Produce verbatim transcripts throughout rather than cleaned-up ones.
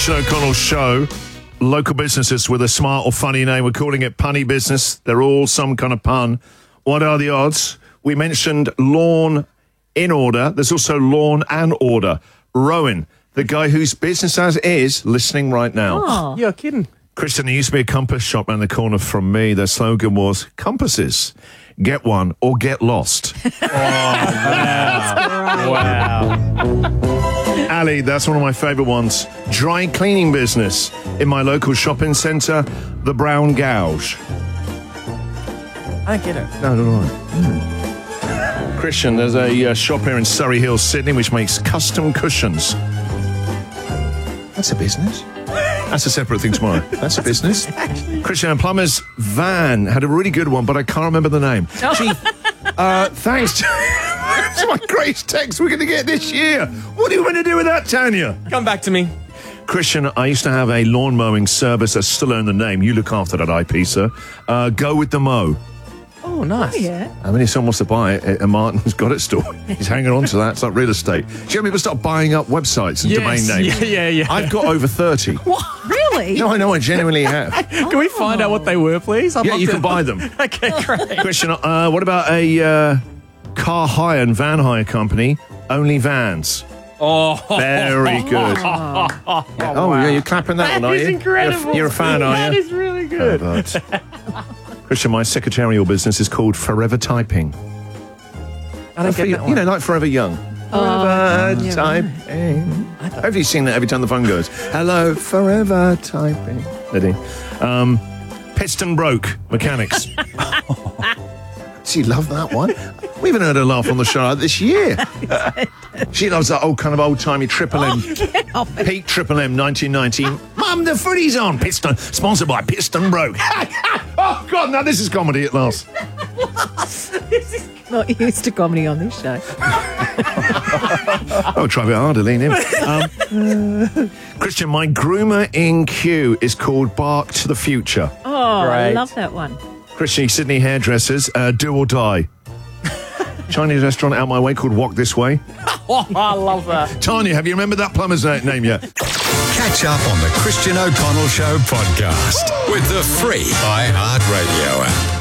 Christian O'Connell Show. Local businesses with a smart or funny name. We're calling it Punny Business. They're all some kind of pun. What are the odds? We mentioned Lawn in Order. There's also Lawn and Order. Rowan, the guy whose business as is, listening right now. Oh. You're kidding. Christian, there used to be a compass shop around the corner from me. Their slogan was, compasses, get one or get lost. Oh, wow. Wow. Ali, that's one of my favourite ones. Dry cleaning business in my local shopping centre, the Brown Gouge. I don't get it. No, no, no. Mm. Christian, there's a uh, shop here in Surrey Hills, Sydney, which makes custom cushions. That's a business. That's a separate thing tomorrow. That's a business. Christian Plumber's van had a really good one, but I can't remember the name. Gee, uh, thanks to that's my greatest text we're going to get this year. What are you going to do with that, Tanya? Come back to me. Christian, I used to have a lawn mowing service. I still own the name. You look after that I P, sir. Uh, go with the mow. Oh, nice. Oh, yeah. I mean, if someone wants to buy it, uh, Martin's got it still. He's hanging on to that. It's like real estate. Do you know people start buying up websites and Yes. domain names? Yeah, yeah, yeah. I've got over thirty. What? Really? No, I know, I genuinely have. Can we find out what they were, please? I'd Yeah, love you to- can buy them. Okay, great. Christian, uh, what about a uh, car hire and van hire company? Only Vans. Oh, Very good. Oh. Yeah. Oh, yeah, you're clapping that, that one, are is you? incredible. You're, you're a fan, are That you? is really good. Pervert. Christian, my secretarial business is called Forever Typing. I don't For get you, that you one. know, like Forever Young. Forever yeah, Typing. Have you seen that every time the phone goes? Hello, Forever Typing. Ready? Um, Piston Broke Mechanics. She loved that one. We haven't heard her laugh on the show this year. She loves that old kind of old-timey Triple M. Peak Triple M nineteen ninety. Mum, the footy's on. Piston, sponsored by Piston Broke. Oh, God, now this is comedy at last. Not used to comedy on this show. Oh, try a bit harder, lean in. Um, uh, Christian, my groomer in Kew is called Bark to the Future. Oh, I Great. love that one. Christian, Sydney Hairdressers, uh, Do or Die. Chinese restaurant out my way called Walk This Way. Oh, I love that. Tanya, have you remembered that plumber's na- name yet? Catch up on the Christian O'Connell Show podcast with the free iHeartRadio app.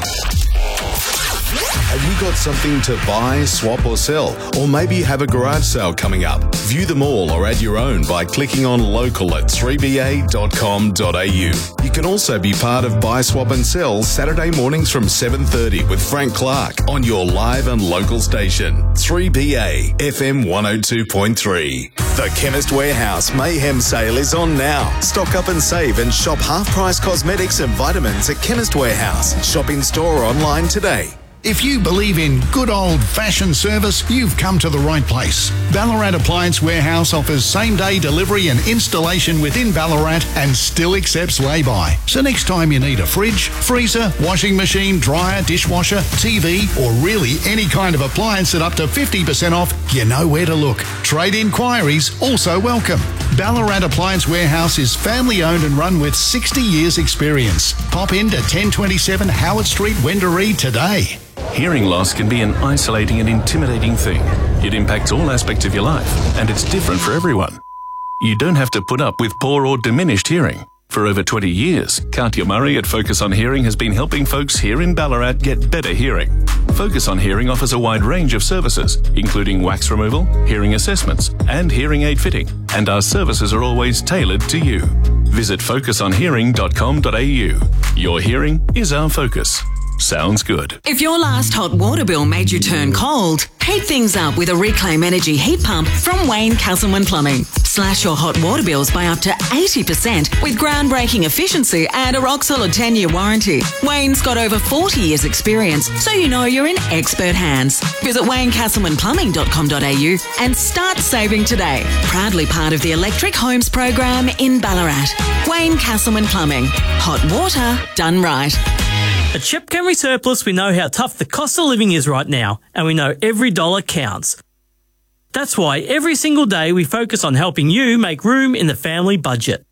Have you got something to buy, swap or sell? Or maybe you have a garage sale coming up? View them all or add your own by clicking on local at three b a dot com dot a u. You can also be part of Buy, Swap and Sell Saturday mornings from seven thirty with Frank Clark on your live and local station, three B A F M one oh two point three. The Chemist Warehouse Mayhem Sale is on now. Stock up and save and shop half-price cosmetics and vitamins at Chemist Warehouse. Shop in store or online today. If you believe in good old-fashioned service, you've come to the right place. Ballarat Appliance Warehouse offers same-day delivery and installation within Ballarat and still accepts lay-by. So next time you need a fridge, freezer, washing machine, dryer, dishwasher, T V, or really any kind of appliance at up to fifty percent off, you know where to look. Trade inquiries also welcome. Ballarat Appliance Warehouse is family-owned and run with sixty years experience. Pop in to ten twenty-seven Howard Street, Wendouree today. Hearing loss can be an isolating and intimidating thing. It impacts all aspects of your life, and it's different for everyone. You don't have to put up with poor or diminished hearing. For over twenty years, Katya Murray at Focus on Hearing has been helping folks here in Ballarat get better hearing. Focus on Hearing offers a wide range of services, including wax removal, hearing assessments, and hearing aid fitting, and our services are always tailored to you. Visit focus on hearing dot com dot a u. Your hearing is our focus. Sounds good. If your last hot water bill made you turn cold, heat things up with a Reclaim Energy heat pump from Wayne Castleman Plumbing. Slash your hot water bills by up to eighty percent with groundbreaking efficiency and a rock-solid ten-year warranty. Wayne's got over forty years experience, so you know you're in expert hands. Visit wayne castleman plumbing dot com dot a u and start saving today. Proudly part of the Electric Homes program in Ballarat. Wayne Castleman Plumbing. Hot water done right. At Shep Camry Surplus, we know how tough the cost of living is right now, and we know every dollar counts. That's why every single day we focus on helping you make room in the family budget.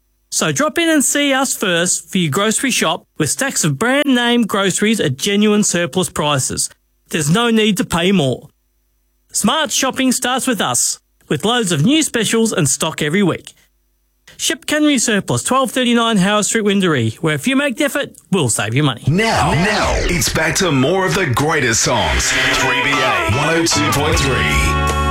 So drop in and see us first for your grocery shop with stacks of brand name groceries at genuine surplus prices. There's no need to pay more. Smart shopping starts with us, with loads of new specials and stock every week. Ship Canry Surplus, twelve thirty-nine Howard Street, Windaree, where if you make the effort, we'll save you money. Now, now, it's back to more of the greatest songs. three B A one oh two point three.